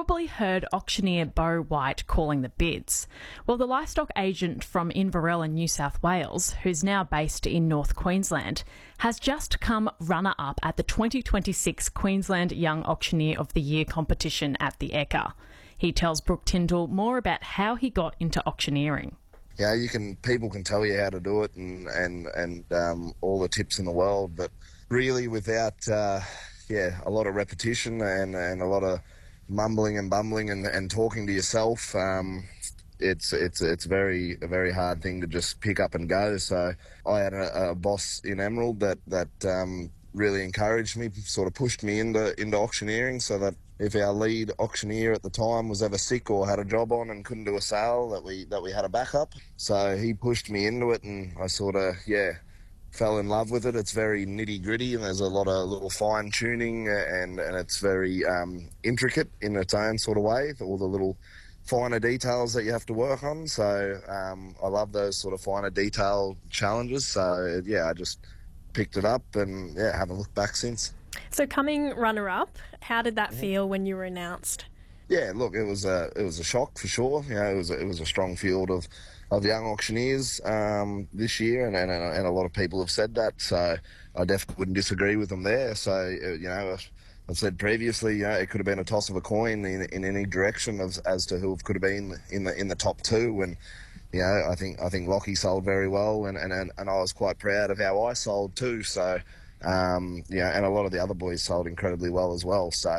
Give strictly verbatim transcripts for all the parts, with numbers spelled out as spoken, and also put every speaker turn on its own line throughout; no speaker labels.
probably heard auctioneer Beau White calling the bids. Well, the livestock agent from Inverell in New South Wales, who's now based in North Queensland, has just come runner-up at the twenty twenty-six Queensland Young Auctioneer of the Year competition at the Ekka. He tells Brooke Tyndall more about how he got into auctioneering.
Yeah, you can. People can tell you how to do it and and and um, all the tips in the world, but really without uh, yeah a lot of repetition and and a lot of mumbling and bumbling and, and talking to yourself, um, it's it's it's very a very hard thing to just pick up and go. So I had a, a boss in Emerald that that um, really encouraged me, sort of pushed me into into auctioneering, so that if our lead auctioneer at the time was ever sick or had a job on and couldn't do a sale, that we that we had a backup. So he pushed me into it, and I sort of yeah fell in love with it. It's very nitty gritty, and there's a lot of little fine tuning, and and it's very um, intricate in its own sort of way. All the little finer details that you have to work on. So um, I love those sort of finer detail challenges. So yeah, I just picked it up and yeah, haven't looked back since.
So coming runner-up, how did that feel when you were announced?
Yeah, look, it was a it was a shock for sure. You know, it was a, it was a strong field of, of young auctioneers um, this year, and, and and a lot of people have said that. So I definitely wouldn't disagree with them there. So you know, I've said previously, you know, it could have been a toss of a coin in, in any direction of, as to who could have been in the in the top two. And you know, I think I think Lockie sold very well, and and and I was quite proud of how I sold too. So. Um, yeah, and a lot of the other boys sold incredibly well as well. So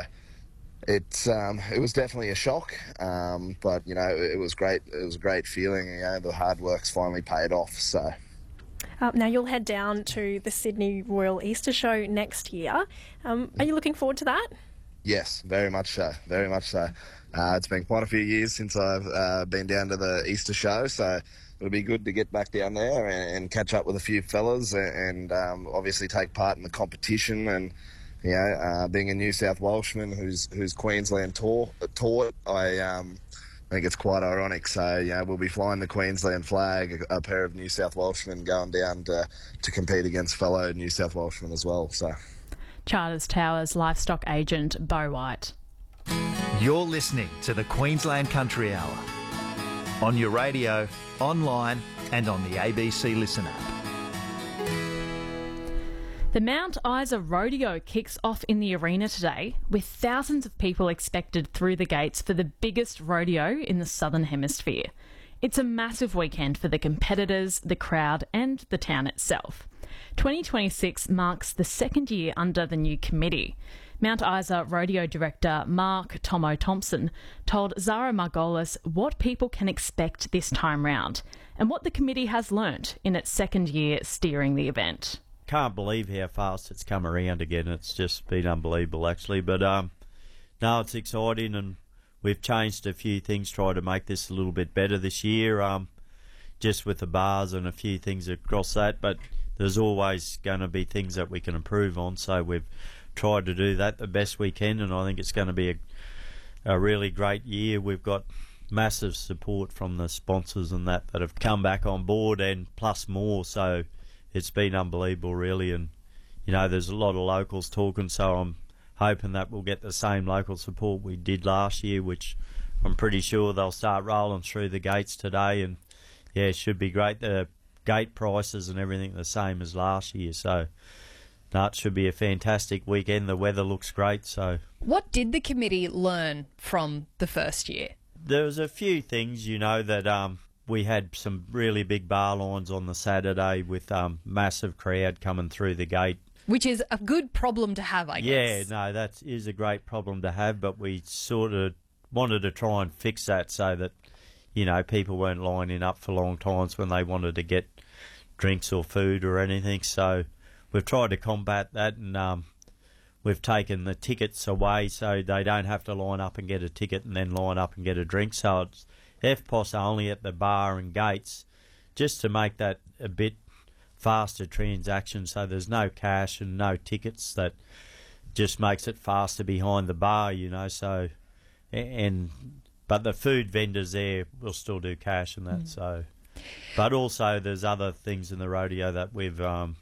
it um, it was definitely a shock, um, but you know it, it was great. It was a great feeling. You know, the hard work's finally paid off. So
uh, now you'll head down to the Sydney Royal Easter Show next year. Um, are you looking forward to that?
Yes, very much so. Very much so. Uh, it's been quite a few years since I've uh, been down to the Easter Show, so it'll be good to get back down there and, and catch up with a few fellas and, and um, obviously take part in the competition. And you know, uh, being a New South Welshman who's who's Queensland taught, taught I um, think it's quite ironic. So yeah, we'll be flying the Queensland flag, a, a pair of New South Welshmen going down to to compete against fellow New South Welshmen as well. So.
Charters Towers livestock agent Beau White.
You're listening to the Queensland Country Hour on your radio, online and on the A B C Listen app.
The Mount Isa Rodeo kicks off in the arena today, with thousands of people expected through the gates for the biggest rodeo in the Southern Hemisphere. It's a massive weekend for the competitors, the crowd and the town itself. twenty twenty-six marks the second year under the new committee. Mount Isa Rodeo Director Mark Tomo Thompson told Zara Margolis what people can expect this time round and what the committee has learnt in its second year steering the event.
Can't believe how fast it's come around again. It's just been unbelievable, actually. But um, no, it's exciting, and we've changed a few things, tried to make this a little bit better this year, um, just with the bars and a few things across that. But there's always going to be things that we can improve on, so we've tried to do that the best we can, and I think it's going to be a, a really great year. We've got massive support from the sponsors and that that have come back on board, and plus more, so it's been unbelievable really. And you know, there's a lot of locals talking, so I'm hoping that we'll get the same local support we did last year, which I'm pretty sure they'll start rolling through the gates today. And yeah, it should be great. The gate prices and everything the same as last year, so no, it should be a fantastic weekend. The weather looks great. So,
what did the committee learn from the first year?
There was a few things, you know, that um, we had some really big bar lines on the Saturday with um, massive crowd coming through the gate.
Which is a good problem to have, I guess.
Yeah, no, that is a great problem to have, but we sort of wanted to try and fix that so that, you know, people weren't lining up for long times when they wanted to get drinks or food or anything. So we've tried to combat that, and um, we've taken the tickets away so they don't have to line up and get a ticket and then line up and get a drink. So it's F P O S only at the bar and gates, just to make that a bit faster transaction, so there's no cash and no tickets. That just makes it faster behind the bar, you know. So, and but the food vendors there will still do cash and that. Mm. So, but also there's other things in the rodeo that we've um,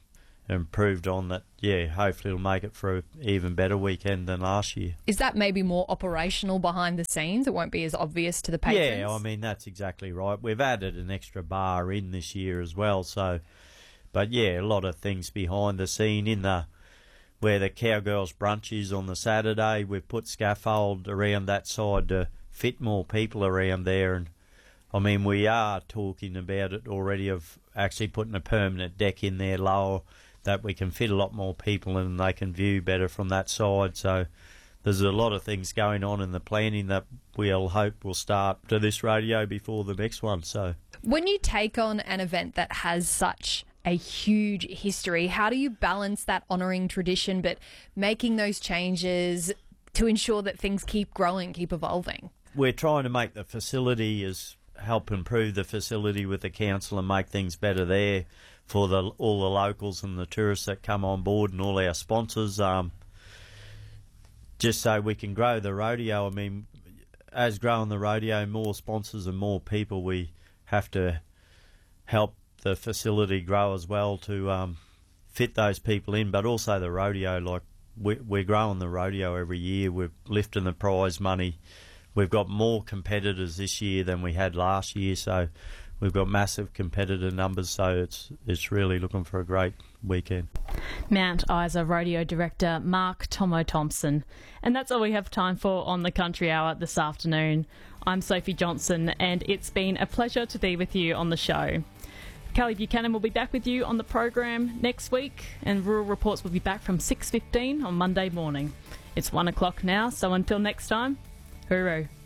improved on that. Yeah, hopefully it'll make it for an even better weekend than last year.
Is that maybe more operational behind the scenes? It won't be as obvious to the patrons?
Yeah, I mean, that's exactly right. We've added an extra bar in this year as well. So, but yeah, a lot of things behind the scene in the where the Cowgirls brunch is on the Saturday. We've put scaffold around that side to fit more people around there. And I mean, we are talking about it already of actually putting a permanent deck in there lower that we can fit a lot more people in and they can view better from that side. So there's a lot of things going on in the planning that we'll hope will start to this rodeo before the next one. So
when you take on an event that has such a huge history, how do you balance that honouring tradition but making those changes to ensure that things keep growing, keep evolving?
We're trying to make the facility as help improve the facility with the council and make things better there for the all the locals and the tourists that come on board and all our sponsors, um, just so we can grow the rodeo. I mean, as growing the rodeo, more sponsors and more people, we have to help the facility grow as well to um, fit those people in, but also the rodeo. Like we, we're growing the rodeo every year. We're lifting the prize money. We've got more competitors this year than we had last year, so we've got massive competitor numbers, so it's it's really looking for a great weekend.
Mount Isa Rodeo Director Mark Tomo Thompson. And that's all we have time for on the Country Hour this afternoon. I'm Sophie Johnson, and it's been a pleasure to be with you on the show. Kelly Buchanan will be back with you on the program next week, and Rural Reports will be back from six fifteen on Monday morning. It's one o'clock now, so until next time, hooroo.